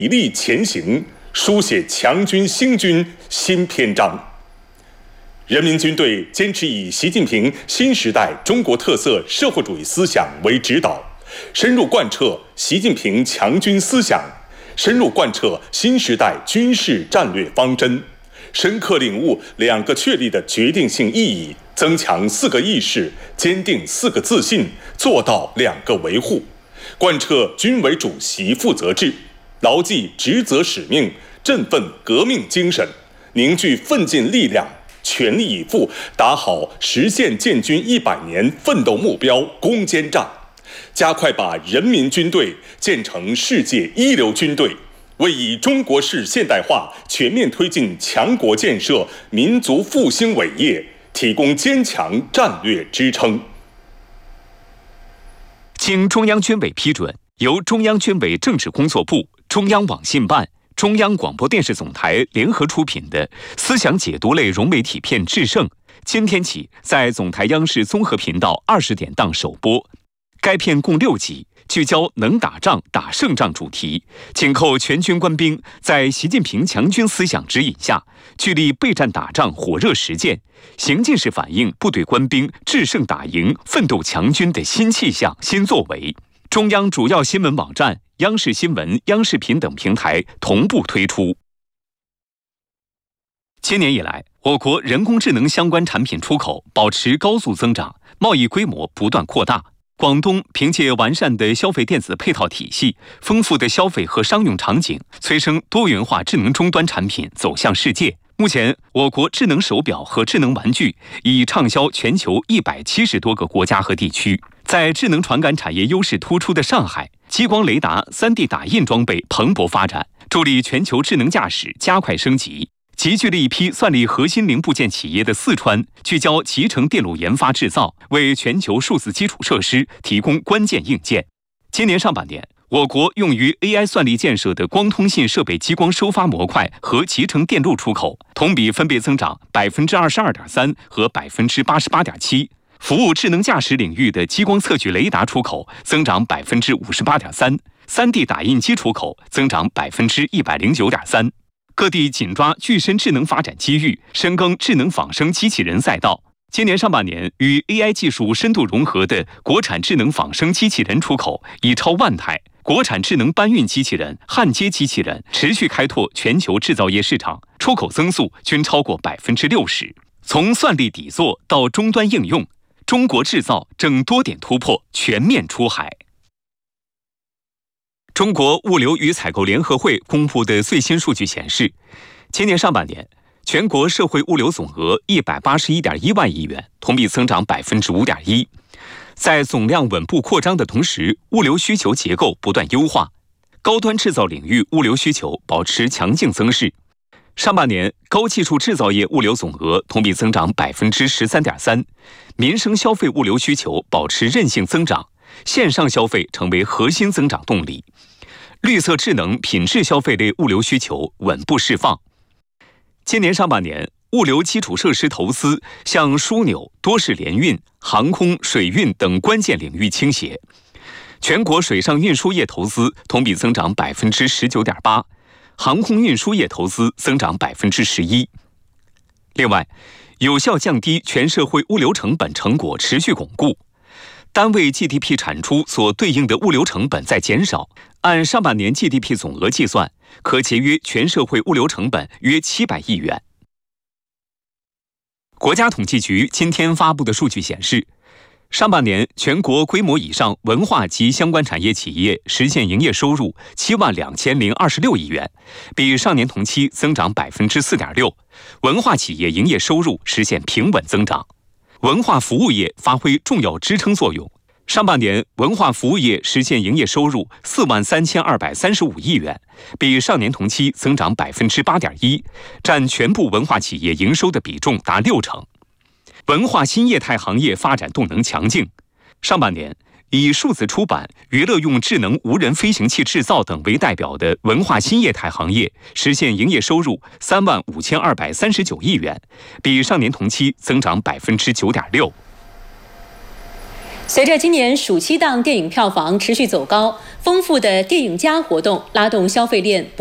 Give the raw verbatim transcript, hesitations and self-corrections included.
砥砺前行，书写强军兴军新篇章。人民军队坚持以习近平新时代中国特色社会主义思想为指导，深入贯彻习近平强军思想，深入贯彻新时代军事战略方针，深刻领悟两个确立的决定性意义，增强四个意识，坚定四个自信，做到两个维护，贯彻军委主席负责制，牢记职责使命，振奋革命精神，凝聚奋进力量，全力以赴打好实现建军一百年奋斗目标攻坚战，加快把人民军队建成世界一流军队，为以中国式现代化全面推进强国建设、民族复兴伟业提供坚强战略支撑。 经中央军委批准，由中央军委政治工作部、中央网信办、中央广播电视总台联合出品的思想解读类融媒体片《制胜》，今天起在总台央视综合频道二十点档首播。该片共六集，聚焦能打仗、打胜仗主题，紧扣全军官兵在习近平强军思想指引下，聚力备战打仗火热实践，行进式反映部队官兵制胜打赢、奋斗强军的新气象、新作为。中央主要新闻网站、央视新闻、央视频等平台同步推出。今年以来，我国人工智能相关产品出口保持高速增长，贸易规模不断扩大。广东凭借完善的消费电子配套体系、丰富的消费和商用场景，催生多元化智能终端产品走向世界。目前，我国智能手表和智能玩具已畅销全球一百七十多个国家和地区。在智能传感产业优势突出的上海，激光雷达、三 D 打印装备蓬勃发展，助力全球智能驾驶加快升级。集聚了一批算力核心零部件企业的四川，聚焦集成电路研发制造，为全球数字基础设施提供关键硬件。今年上半年，我国用于 A I 算力建设的光通信设备激光收发模块和集成电路出口同比分别增长百分之二十二点三和百分之八十八点七。服务智能驾驶领域的激光测距雷达出口增长百分之五十八点三，三 D 打印机出口增长百分之一百零九点三。各地紧抓具身智能发展机遇，深耕智能仿生机器人赛道。今年上半年，与 A I 技术深度融合的国产智能仿生机器人出口已超万台，国产智能搬运机器人、焊接机器人持续开拓全球制造业市场，出口增速均超过百分之六十。从算力底座到终端应用，中国制造正多点突破，全面出海。中国物流与采购联合会公布的最新数据显示，今年上半年，全国社会物流总额一百八十一点一万亿元，同比增长百分之五点一。在总量稳步扩张的同时，物流需求结构不断优化，高端制造领域物流需求保持强劲增势。上半年，高技术制造业物流总额同比增长百分之十三点三，民生消费物流需求保持韧性增长，线上消费成为核心增长动力。绿色智能品质消费类物流需求稳步释放。今年上半年，物流基础设施投资向枢纽、多式联运、航空、水运等关键领域倾斜。全国水上运输业投资同比增长百分之十九点八，航空运输业投资增长百分之十一。另外，有效降低全社会物流成本成果持续巩固。单位 G D P 产出所对应的物流成本在减少，按上半年 G D P 总额计算，可节约全社会物流成本约七百亿元。国家统计局今天发布的数据显示，上半年全国规模以上文化及相关产业企业实现营业收入七万两千零二十六亿元，比上年同期增长百分之四点六，文化企业营业收入实现平稳增长。文化服务业发挥重要支撑作用，上半年文化服务业实现营业收入四万三千二百三十五亿元，比上年同期增长百分之八点一，占全部文化企业营收的比重达六成。文化新业态行业发展动能强劲，上半年以数字出版、娱乐用智能无人飞行器制造等为代表的文化新业态行业实现营业收入三万五千二百三十九亿元，比上年同期增长百分之九点六。 随着今年暑期档电影票房持续走高，丰富的电影加活动拉动消费链。